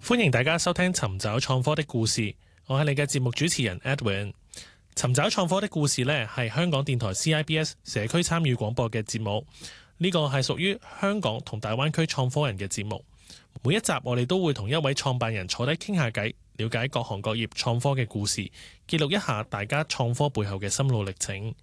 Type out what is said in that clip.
歡迎大家收聽尋找創科的故事，我係你嘅節目主持人 Edwin。尋找創科的故事呢，係香港電台 CIBS 社區參與廣播嘅節目，呢個係屬於香港同大灣區創科人嘅節目。每一集我哋都會同一位創辦人坐低傾下偈，了解各行各業創科嘅故事，記錄一下大家創科背後嘅心路歷程。